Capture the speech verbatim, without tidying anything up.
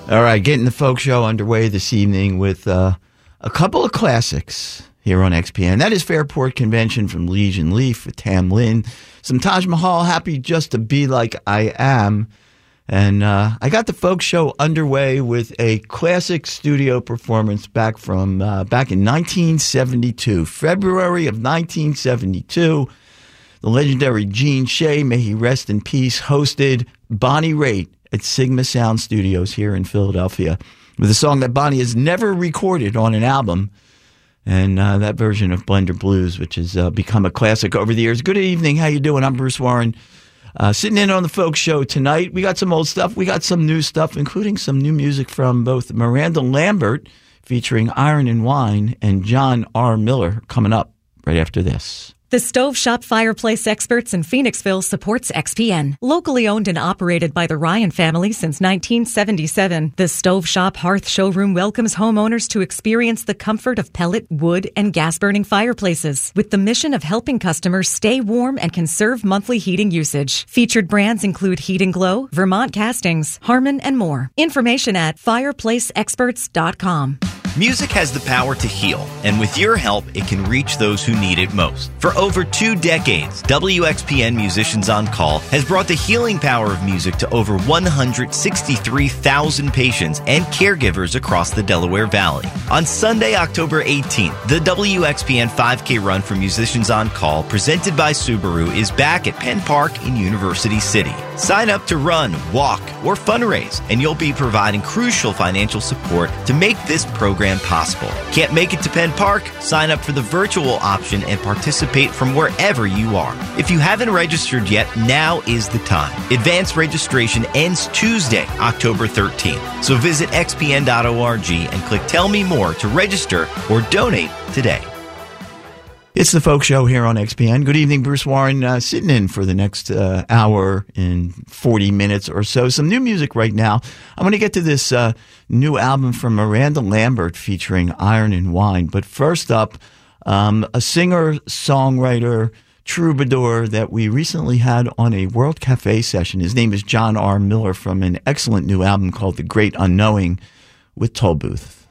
All right, getting the folk show underway this evening with uh, a couple of classics here on X P N. That is Fairport Convention from Legion Leaf with Tam Lin. Some Taj Mahal, Happy Just to Be Like I Am. And uh, I got the folk show underway with a classic studio performance back from uh, back in nineteen seventy-two, February of nineteen seventy-two. The legendary Gene Shea, may he rest in peace, hosted Bonnie Raitt at Sigma Sound Studios here in Philadelphia with a song that Bonnie has never recorded on an album, and uh, that version of Blender Blues, which has uh, become a classic over the years. Good evening. How you doing? I'm Bruce Warren. Uh, sitting in on the folk show tonight. We got some old stuff. We got some new stuff, including some new music from both Miranda Lambert, featuring Iron and Wine, and John R. Miller coming up right after this. The Stove Shop Fireplace Experts in Phoenixville supports X P N. Locally owned and operated by the Ryan family since nineteen seventy-seven, the Stove Shop Hearth Showroom welcomes homeowners to experience the comfort of pellet, wood, and gas-burning fireplaces, with the mission of helping customers stay warm and conserve monthly heating usage. Featured brands include Heat and Glow, Vermont Castings, Harmon, and more. Information at fireplace experts dot com. Music has the power to heal, and with your help, it can reach those who need it most. For over two decades, W X P N Musicians on Call has brought the healing power of music to over one hundred sixty-three thousand patients and caregivers across the Delaware Valley. On Sunday, October eighteenth, the W X P N five K Run for Musicians on Call, presented by Subaru, is back at Penn Park in University City. Sign up to run, walk, or fundraise, and you'll be providing crucial financial support to make this program possible. Can't make it to Penn Park? Sign up for the virtual option and participate from wherever you are. If you haven't registered yet, now is the time. Advanced registration ends Tuesday, October thirteenth. So visit x p n dot org and click Tell Me More to register or donate today. It's the folk show here on X P N. Good evening, Bruce Warren, uh, sitting in for the next uh, hour and forty minutes or so. Some new music right now. I'm going to get to this uh, new album from Miranda Lambert featuring Iron and Wine. But first up, um, a singer, songwriter, troubadour that we recently had on a World Cafe session. His name is John R. Miller, from an excellent new album called The Great Unknowing with Tollbooth.